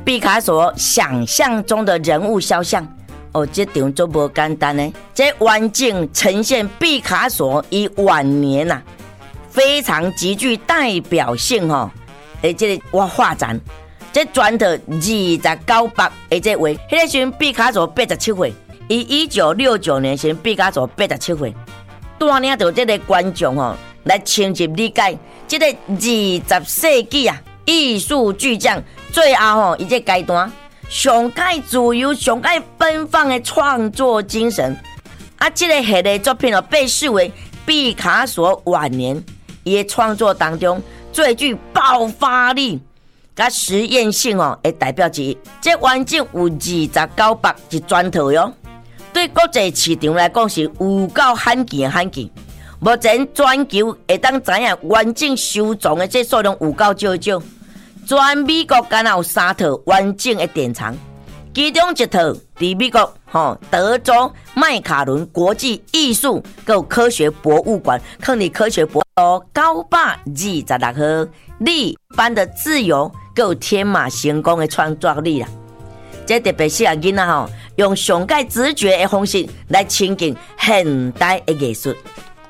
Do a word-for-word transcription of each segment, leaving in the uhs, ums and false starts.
毕卡索想象中的人物肖像。哦，这场就不简单呢。这完整呈现毕卡索以晚年呐、啊，非常极具代表性哦。诶，这个我画展，这转到二十九百，诶，这位，迄个时阵毕卡索八十七岁，伊一九六九年时毕卡索八十七岁，带领到这个观众哦来深入理解这个二十世纪啊艺术巨匠最后吼伊这阶段。上界自由、上界奔放的创作精神，啊，这个系列作品哦，被视为毕卡索晚年伊的创作当中最具爆发力、甲实验性哦的代表之一。这完整有二十九百一全套哟，对国际市场来讲是有够罕见的罕见。目前全球会当知影完整收藏的这数量有够少少。全美国敢有三套完整的典藏，其中一套在美国吼德州麦卡伦国际艺术跟科学博物馆，放在科学博物九百二十六号，你班的自由跟天马行空的创作力啦。这特别适合囡仔吼，用上界直觉的方式来亲近现代的艺术。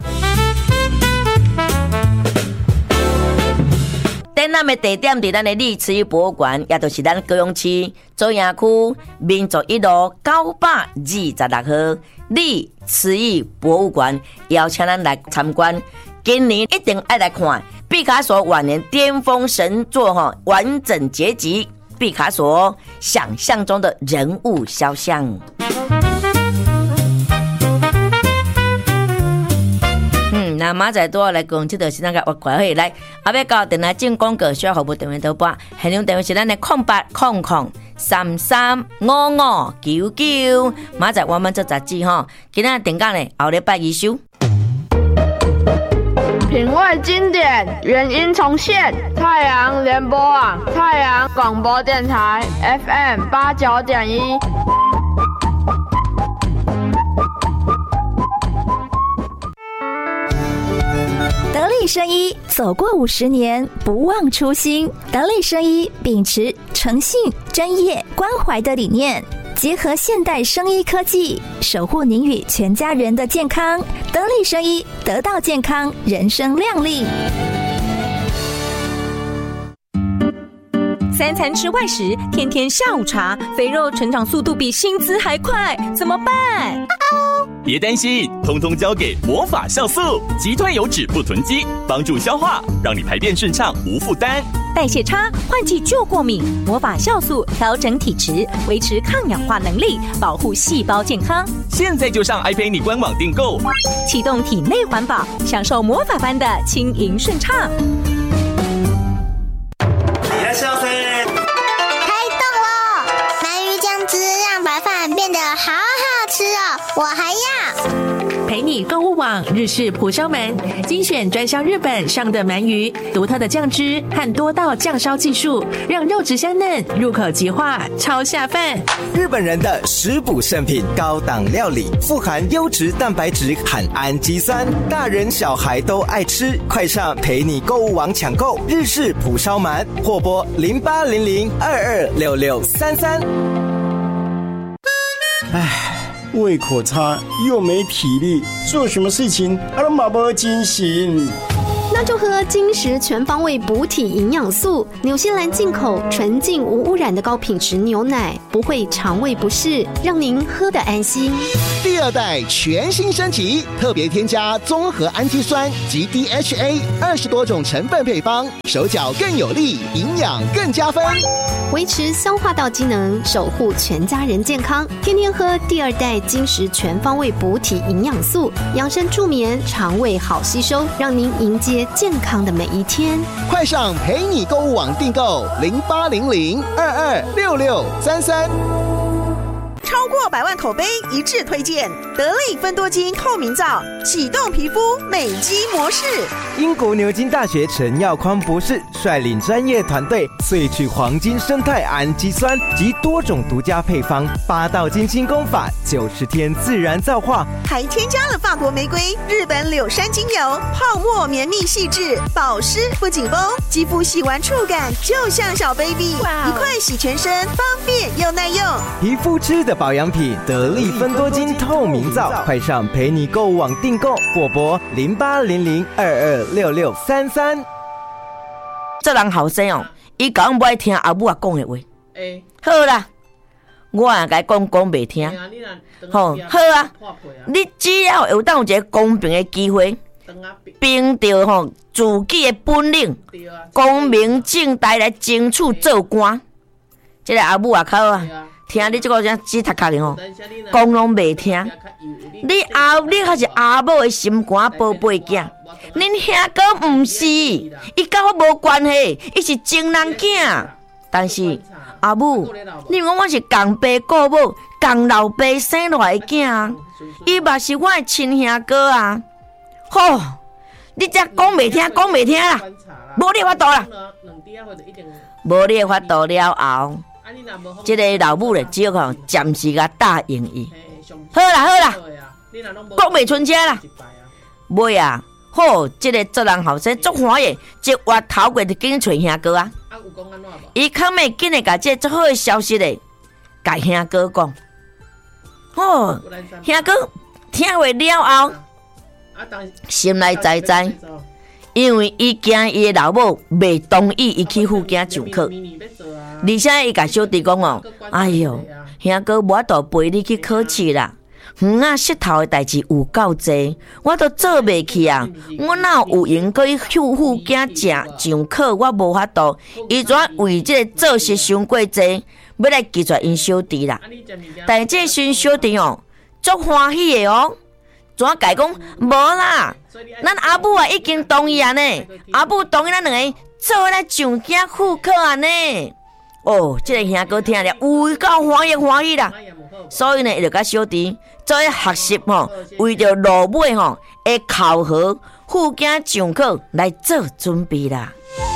展览的地点在咱的历史博物馆，也就是咱高雄市左营区民族一路九百二十六号历史博物馆，邀请咱来参观。今年一定要来看毕卡索晚年巅峰神作哈完整结集，毕卡索想象中的人物肖像。那马仔多来讲，这就是那个活快会来，后要到电台进广告，需要服务电话导播，现场电话是咱的空八空空三三五五九九。马仔我们做杂志哈，今天定讲呢，后礼拜一收。 品味经典，原音重现。太阳联播网，太阳广播电台 F M 八九点一。 得力生医走过五十年，不忘初心。得力生医秉持诚信、专业、关怀的理念，结合现代生医科技，守护您与全家人的健康。得力生医，得到健康，人生亮丽。 三餐吃外食，天天下午茶，肥肉成长速度比薪资还快，怎么办？ 别担心，通通交给魔法酵素，击退油脂不囤积，帮助消化，让你排便顺畅无负担。 代谢差，换季就过敏，魔法酵素调整体质，维持抗氧化能力，保护细胞健康。 现在就上 iPay 官网订购， 启动体内环保，享受魔法般的轻盈顺畅。 变得好好吃哦，我还要陪你购物网日式蒲烧鳗，精选专销日本上的鳗鱼，独特的酱汁和多道酱烧技术，让肉质香嫩，入口即化，超下饭。 日本人的食补圣品，高档料理，富含优质蛋白质和氨基酸，大人小孩都爱吃。快上陪你购物网抢购日式蒲烧鳗，或拨零八零零二二六六三三。 唉，胃口差又没体力，做什么事情啊都没没精神。 那就喝金石全方位补体营养素，纽西兰进口纯净无污染的高品质牛奶，不会肠胃不适，让您喝得安心。 第二代全新升级，特别添加综合氨基酸及 D H A 二十多种成分配方，手脚更有力，营养更加分， 维持消化道机能，守护全家人健康。天天喝第二代金石全方位补体营养素，养生助眠，肠胃好吸收，让您迎接健康的每一天。 快上陪你购物网订购零八零零二二六六三三。 超过百万口碑一致推荐， 得力芬多精透明皂，启动皮肤美肌模式。 英国牛津大学陈耀匡博士率领专业团队萃取黄金生态氨基酸及多种独家配方，八道金清功法，九十天自然皂化， 还添加了法国玫瑰、日本柳杉精油，泡沫绵密细致，保湿不紧绷，肌肤洗完触感就像小 baby， 一块洗全身，方便又耐用。 皮肤吃的保养品，得力芬多精透明皂，快上陪你购物网订购，或拨零八零零二二六六三三。 这人后生哦，伊讲不爱听阿母啊讲的话。欸、好啦，我也甲伊讲讲袂听。吼、哦，好啊，你只要有当有一个公平的机会，凭着吼自己的本领，光明正大来争取做官。这个阿母啊靠啊！听你这个这只头壳的吼，讲拢袂听。你阿你还是阿母的心肝宝贝囝，恁兄哥唔是，伊甲我无关系，伊是情人囝。但是阿母，你讲我是共爸顾母、共老爸生落来的囝，伊嘛是我的亲兄哥啊。吼、哦，你这讲袂听，讲袂听啦，无你法度啦，无你法度了后。这个老母咧，只好暂时甲答应伊。好啦好啦，讲袂出车啦。尾啊，好，这个做人后生足欢喜，一月头过就紧找兄哥啊。伊较尾紧的甲这足好的消息咧，甲兄哥讲。哦，兄哥听话了后，心内知知，因为伊惊伊的老母袂同意伊去附近上课。而且伊甲小弟讲哦，哎哟，兄哥无法度陪你去考试啦，园啊石头的代志有够济，我都做袂去啊！我哪有闲可以去附近食上课？我无法度，伊怎为这个做事伤过济，要来拒绝因小弟啦。但这新小弟哦，足欢喜的哦，怎甲伊讲无啦？咱阿母啊已经同意啊呢，阿母同意咱两个做来上京赴课啊呢。哦，这个兄哥听了有够欢喜欢喜啦，所以呢，伊就甲小弟做咧学习吼，为着落尾吼的考核附近上课来做准备啦。